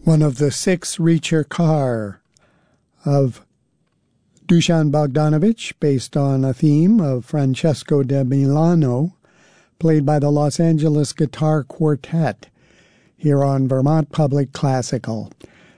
one of the 6 Reacher Car of Dusan Bogdanovich, based on a theme of Francesco de Milano, played by the Los Angeles Guitar Quartet, here on Vermont Public Classical.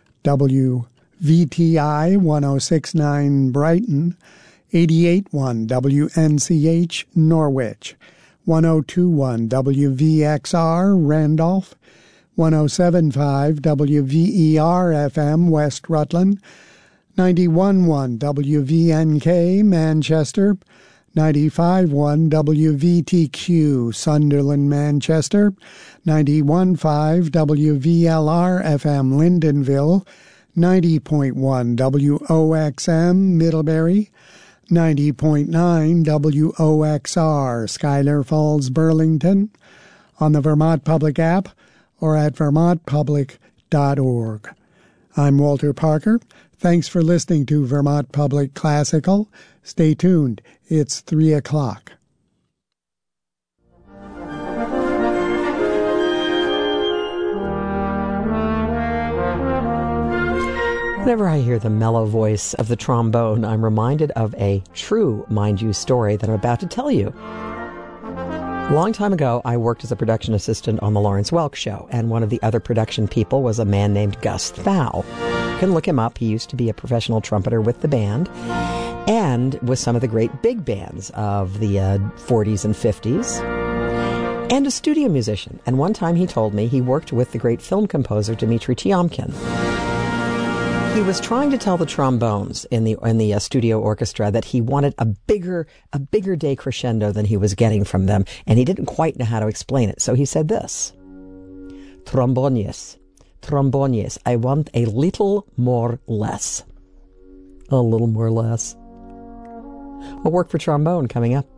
WVTI 1069 Brighton, 88.1 WNCH Norwich, 1021 WVXR Randolph, 107.5 WVER FM West Rutland, 91.1 WVNK Manchester, 95.1 WVTQ Sunderland Manchester, 91.5 WVLR FM Lyndonville, 90.1 WOXM Middlebury, 90.9 WOXR Schuyler Falls Burlington, on the Vermont Public app or at vermontpublic.org. I'm Walter Parker. Thanks for listening to Vermont Public Classical. Stay tuned. It's 3 o'clock. Whenever I hear the mellow voice of the trombone, I'm reminded of a true, mind you, story that I'm about to tell you. A long time ago, I worked as a production assistant on the Lawrence Welk Show, and one of the other production people was a man named Gus Thau. You can look him up. He used to be a professional trumpeter with the band and with some of the great big bands of the 40s and 50s, and a studio musician. And one time he told me he worked with the great film composer Dmitri Tiomkin. He was trying to tell the trombones in the studio orchestra that he wanted a bigger decrescendo than he was getting from them, and he didn't quite know how to explain it. So he said this: "Trombones, I want a little more less." A little more less. A work for trombone coming up.